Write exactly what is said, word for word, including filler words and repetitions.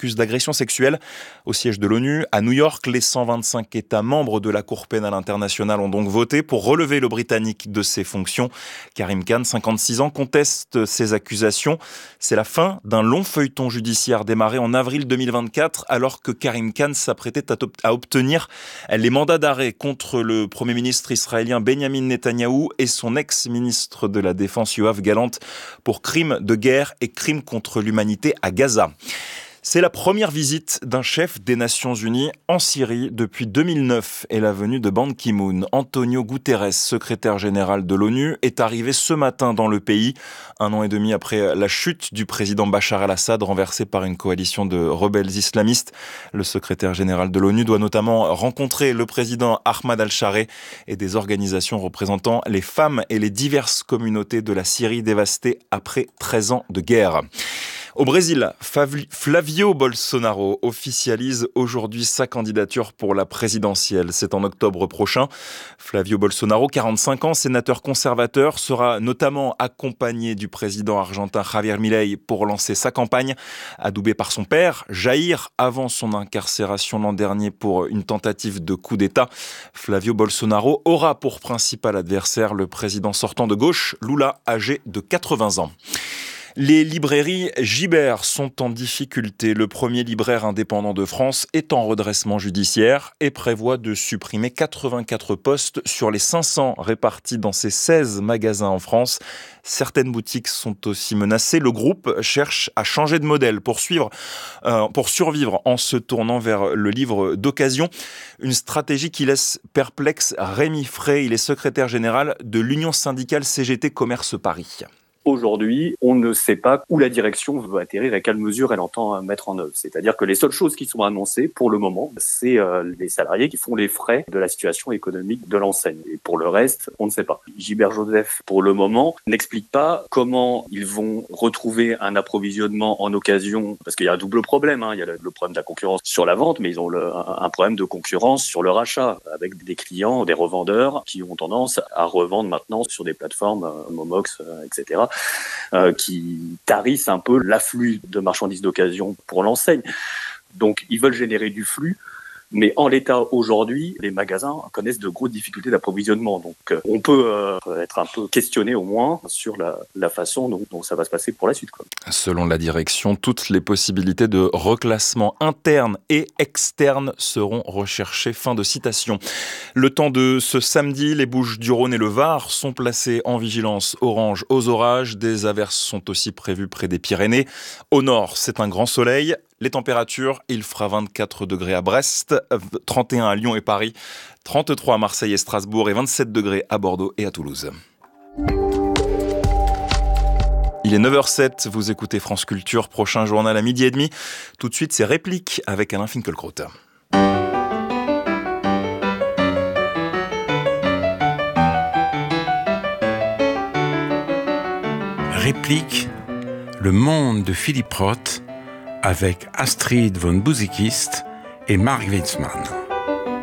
l'accuse d'agression sexuelle au siège de l'ONU. À New York, les cent vingt-cinq États membres de la Cour pénale internationale ont donc voté pour relever le Britannique de ses fonctions. Karim Khan, cinquante-six ans, conteste ces accusations. C'est la fin d'un long feuilleton judiciaire démarré en avril deux mille vingt-quatre, alors que Karim Khan s'apprêtait à obtenir les mandats d'arrêt contre le Premier ministre israélien Benjamin Netanyahou et son ex-ministre de la Défense Yoav Gallant pour crimes de guerre et crimes contre l'humanité à Gaza. C'est la première visite d'un chef des Nations Unies en Syrie depuis deux mille neuf et la venue de Ban Ki-moon. Antonio Guterres, secrétaire général de l'ONU, est arrivé ce matin dans le pays, un an et demi après la chute du président Bachar el-Assad, renversé par une coalition de rebelles islamistes. Le secrétaire général de l'ONU doit notamment rencontrer le président Ahmad al-Shareh et des organisations représentant les femmes et les diverses communautés de la Syrie dévastée après treize ans de guerre. Au Brésil, Flavio Bolsonaro officialise aujourd'hui sa candidature pour la présidentielle. C'est en octobre prochain. Flavio Bolsonaro, quarante-cinq ans, sénateur conservateur, sera notamment accompagné du président argentin Javier Milei pour lancer sa campagne, adoubé par son père, Jair, avant son incarcération l'an dernier pour une tentative de coup d'État. Flavio Bolsonaro aura pour principal adversaire le président sortant de gauche, Lula, âgé de quatre-vingts ans. Les librairies Gibert sont en difficulté. Le premier libraire indépendant de France est en redressement judiciaire et prévoit de supprimer quatre-vingt-quatre postes sur les cinq cents répartis dans ses seize magasins en France. Certaines boutiques sont aussi menacées. Le groupe cherche à changer de modèle pour, suivre, euh, pour survivre en se tournant vers le livre d'occasion. Une stratégie qui laisse perplexe Rémi Frey. Il est secrétaire général de l'Union syndicale C G T Commerce Paris. Aujourd'hui, on ne sait pas où la direction veut atterrir et quelles mesures elle entend mettre en œuvre. C'est-à-dire que les seules choses qui sont annoncées pour le moment, c'est euh, les salariés qui font les frais de la situation économique de l'enseigne. Et pour le reste, on ne sait pas. Gilbert Joseph, pour le moment, n'explique pas comment ils vont retrouver un approvisionnement en occasion, parce qu'il y a un double problème. Hein. Il y a le, le problème de la concurrence sur la vente, mais ils ont le, un problème de concurrence sur le rachat, avec des clients, des revendeurs qui ont tendance à revendre maintenant sur des plateformes, euh, Momox, euh, et cetera, Euh, qui tarissent un peu l'afflux de marchandises d'occasion pour l'enseigne. Donc, ils veulent générer du flux, mais en l'état aujourd'hui, les magasins connaissent de grosses difficultés d'approvisionnement. Donc, euh, on peut euh, être un peu questionné au moins sur la, la façon dont, dont ça va se passer pour la suite, quoi. Selon la direction, toutes les possibilités de reclassement interne et externe seront recherchées. Fin de citation. Le temps de ce samedi, les Bouches-du-Rhône et le Var sont placés en vigilance orange aux orages. Des averses sont aussi prévues près des Pyrénées. Au nord, c'est un grand soleil. Les températures, il fera vingt-quatre degrés à Brest, trente et un à Lyon et Paris, trente-trois à Marseille et Strasbourg et vingt-sept degrés à Bordeaux et à Toulouse. Il est neuf heures zéro sept, vous écoutez France Culture, prochain journal à midi et demi. Tout de suite, c'est Réplique avec Alain Finkielkraut. Réplique, le monde de Philippe Roth avec Astrid von Buzikist et Mark Witzmann.